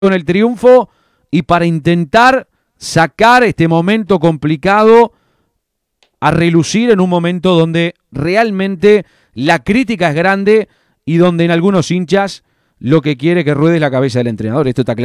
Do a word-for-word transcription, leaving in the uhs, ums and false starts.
con el triunfo y para intentar sacar este momento complicado a relucir en un momento donde realmente la crítica es grande y donde en algunos hinchas lo que quiere que ruede es la cabeza del entrenador. Esto está claro.